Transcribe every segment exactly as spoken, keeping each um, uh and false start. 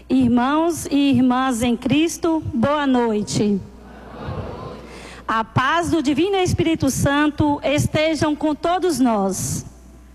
Irmãos e irmãs em Cristo, boa noite. A paz do Divino Espírito Santo estejam com todos nós.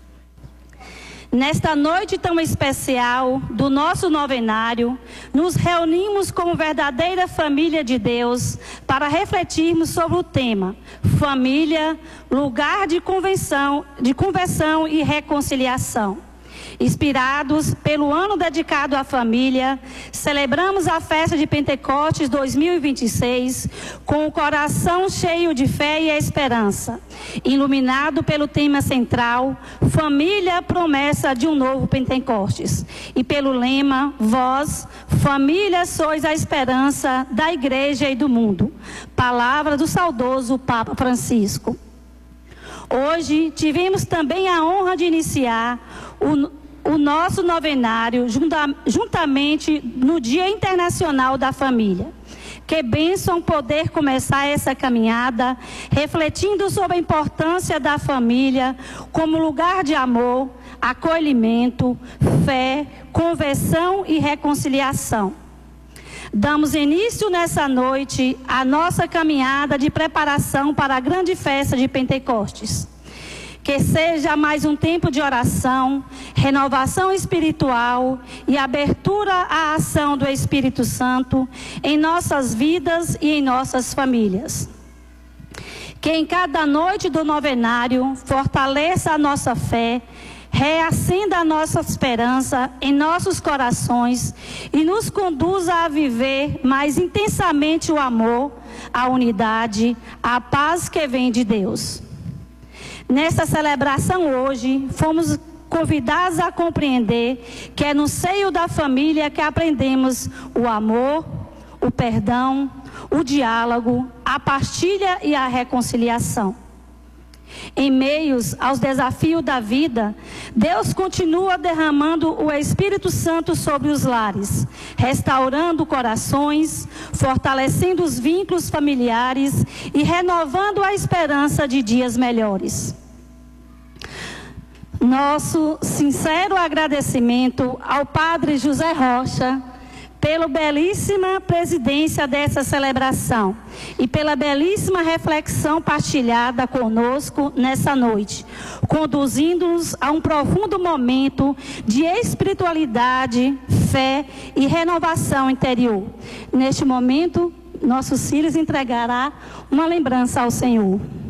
Nesta noite tão especial do nosso novenário, nos reunimos como verdadeira família de Deus para refletirmos sobre o tema família, lugar de convenção, de conversão e reconciliação. Inspirados pelo ano dedicado à família, celebramos a festa de Pentecostes dois mil e vinte e seis com o coração cheio de fé e esperança, iluminado pelo tema central, família, promessa de um novo Pentecostes, e pelo lema, vós, família, sois a esperança da igreja e do mundo. Palavra do saudoso Papa Francisco. Hoje tivemos também a honra de iniciar o o nosso novenário junta, juntamente no Dia Internacional da Família. Que bênção poder começar essa caminhada refletindo sobre a importância da família como lugar de amor, acolhimento, fé, conversão e reconciliação. Damos início nessa noite à nossa caminhada de preparação para a grande festa de Pentecostes. Que seja mais um tempo de oração, renovação espiritual e abertura à ação do Espírito Santo em nossas vidas e em nossas famílias. Que em cada noite do novenário fortaleça a nossa fé, reacenda a nossa esperança em nossos corações e nos conduza a viver mais intensamente o amor, a unidade, a paz que vem de Deus. Nessa celebração hoje, fomos convidados a compreender que é no seio da família que aprendemos o amor, o perdão, o diálogo, a partilha e a reconciliação. Em meios aos desafios da vida, Deus continua derramando o Espírito Santo sobre os lares, restaurando corações, fortalecendo os vínculos familiares e renovando a esperança de dias melhores. Nosso sincero agradecimento ao Padre José Rocha pela belíssima presidência dessa celebração e pela belíssima reflexão partilhada conosco nessa noite, conduzindo-nos a um profundo momento de espiritualidade, fé e renovação interior. Neste momento, nosso Cílios entregará uma lembrança ao Senhor.